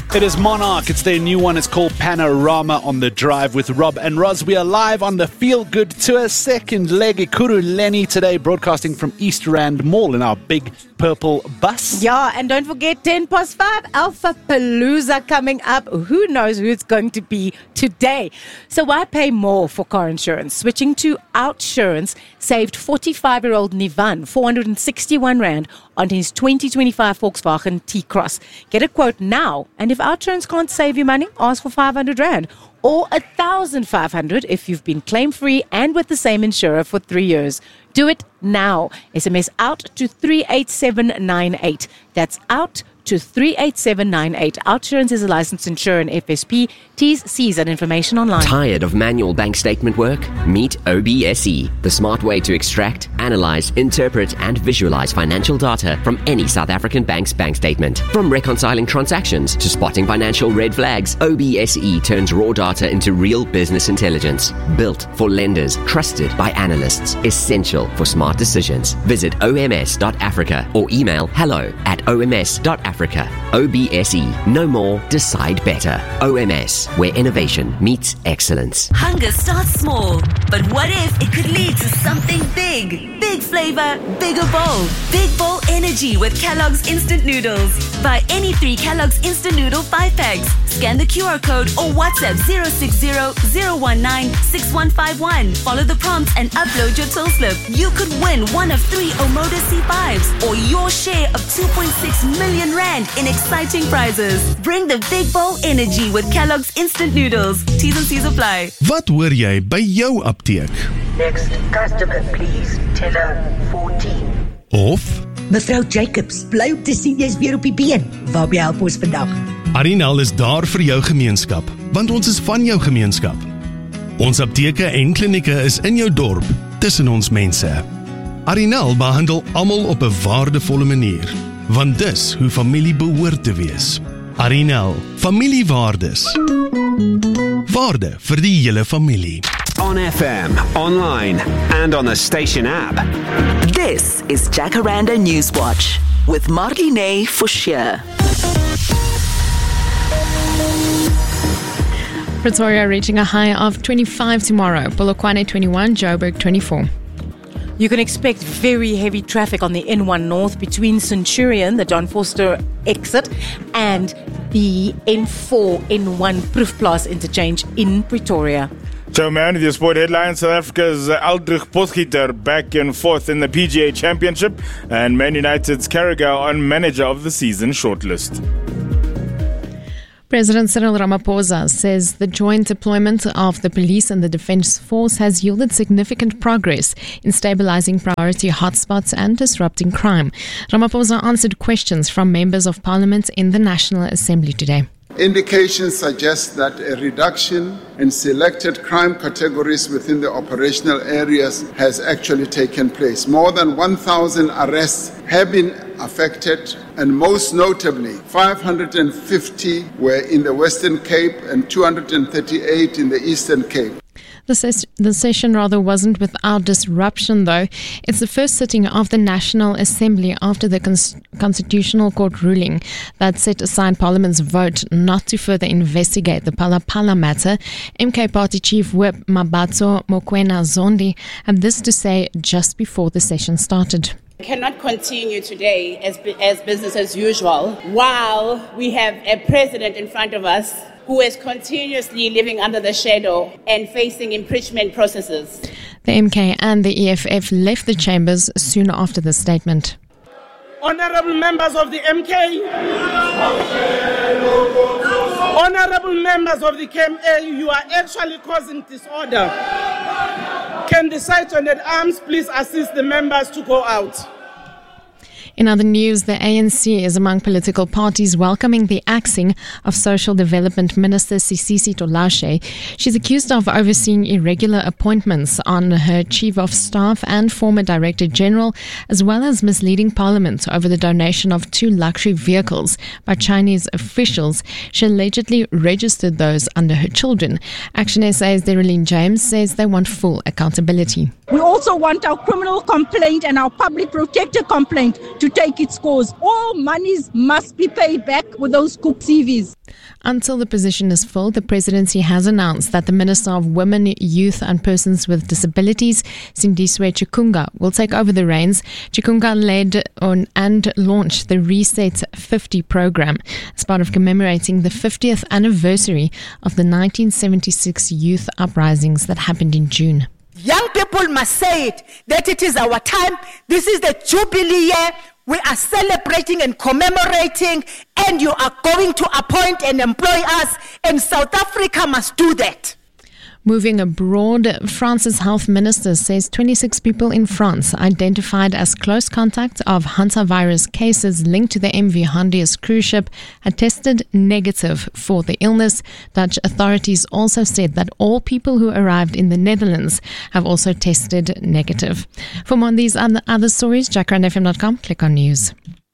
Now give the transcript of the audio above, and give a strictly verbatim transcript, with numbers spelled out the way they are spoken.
It is Monarch. It's their new one. It's called Panorama on the Drive with Rob and Roz. We are live on the Feel Good Tour, second leg Ekurhuleni today, broadcasting from East Rand Mall in our big purple bus. Yeah, and don't forget, ten past five, Alpha Palooza coming up. Who knows who it's going to be today? So why pay more for car insurance? Switching to Outsurance saved forty-five-year-old Nivan four hundred sixty-one rand on his twenty twenty-five Volkswagen T-Cross. Get a quote now, and if Outsurance can't save you money, ask for five hundred rand. Or one thousand five hundred if you've been claim-free and with the same insurer for three years. Do it now. S M S out to three eight seven nine eight. That's out to three eight seven nine eight. Outsurance is a licensed insurer and F S P. T's, C's and information online. Tired of manual bank statement work? Meet O B S E, the smart way to extract, analyze, interpret and visualize financial data from any South African bank's bank statement. From reconciling transactions to spotting financial red flags, O B S E turns raw data into real business intelligence. Built for lenders, trusted by analysts, essential for smart decisions. Visit O M S dot Africa or email hello at O M S dot Africa. O B S E. Know more, decide better. O M S, where innovation meets excellence. Hunger starts small, but what if it could lead to something big? Big flavor, bigger bowl. Big Bowl Energy with Kellogg's Instant Noodles. Buy any three Kellogg's Instant Noodle five packs. Scan the Q R code or WhatsApp zero six zero zero one nine six one five one. Follow the prompts and upload your till slip. You could win one of three Omoda C fives or your share of two point six million rand in exciting prizes. Bring the Big Bowl Energy with Kellogg's Instant Noodles. T's and C's apply. Wat hoor jy by jou apteek? Next customer, please. Teller fourteen. Of Mevrou Jacobs, bly op te sien jy's weer op die been. Waarby help ons vandag? Arinal is daar vir jou gemeenskap, want ons is van jou gemeenskap. Ons apteke en klinieke is in jou dorp, tussen ons mense. Arinal behandel almal op 'n waardevolle manier, want dis hoe familie behoort te wees. Arinal, familiewaardes. Waarde vir die hele familie. On F M, online and on the station app. This is Jacaranda Newswatch with Marlene Forshire. Pretoria reaching a high of twenty-five tomorrow. Polokwane twenty-one, Joburg twenty-four. You can expect very heavy traffic on the N one North between Centurion, the John Vorster exit, and the N four N one Proefplaas interchange in Pretoria. So, man, with your sport headlines, South Africa's uh, Aldrich Potgieter back and forth in the P G A Championship, and Man United's Carragher on Manager of the Season shortlist. President Cyril Ramaphosa says the joint deployment of the police and the defence force has yielded significant progress in stabilising priority hotspots and disrupting crime. Ramaphosa answered questions from members of parliament in the National Assembly today. Indications suggest that a reduction in selected crime categories within the operational areas has actually taken place. More than one thousand arrests have been affected, and most notably, five hundred fifty were in the Western Cape and two hundred thirty-eight in the Eastern Cape. The, ses- the session rather wasn't without disruption, though. It's the first sitting of the National Assembly after the Cons- Constitutional Court ruling that set aside Parliament's vote not to further investigate the Phala Phala matter. M K Party Chief Whip Mabatso Mokoena Zondi had this to say just before the session started. We cannot continue today as, as business as usual while we have a president in front of us who is continuously living under the shadow and facing impeachment processes. The M K and the E F F left the chambers soon after the statement. Honourable members of the M K, honourable members of the K M A, you are actually causing disorder. Can the sergeant at arms please assist the members to go out? In other news, the A N C is among political parties welcoming the axing of Social Development Minister Sisisi Tolashe. She's accused of overseeing irregular appointments on her Chief of Staff and former Director General, as well as misleading Parliament over the donation of two luxury vehicles by Chinese officials. She allegedly registered those under her children. Action S A's Dereline James says they want full accountability. We also want our criminal complaint and our public protector complaint to to take its course. All monies must be paid back with those cooked C Vs. Until the position is filled, the presidency has announced that the Minister of Women, Youth and Persons with Disabilities, Sindiswe Chikunga, will take over the reins. Chikunga led on and launched the Reset fifty program as part of commemorating the fiftieth anniversary of the nineteen seventy-six youth uprisings that happened in June. Young people must say it, that it is our time. This is the Jubilee year. We are celebrating and commemorating, and you are going to appoint and employ us, and South Africa must do that. Moving abroad, France's health minister says twenty-six people in France identified as close contacts of hantavirus cases linked to the M V Hondius cruise ship had tested negative for the illness. Dutch authorities also said that all people who arrived in the Netherlands have also tested negative. For more on these and other stories, jacaranda f m dot com, click on news.